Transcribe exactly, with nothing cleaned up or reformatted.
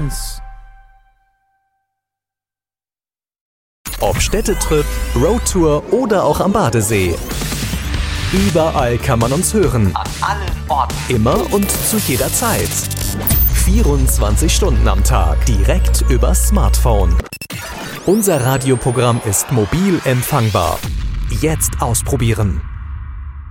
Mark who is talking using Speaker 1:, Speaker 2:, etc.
Speaker 1: uns.
Speaker 2: Ob Städtetrip, Roadtour oder auch am Badesee. Überall kann man uns hören.
Speaker 3: An allen Orten.
Speaker 2: Immer und zu jeder Zeit. vierundzwanzig Stunden am Tag. Direkt übers Smartphone. Unser Radioprogramm ist mobil empfangbar. Jetzt ausprobieren.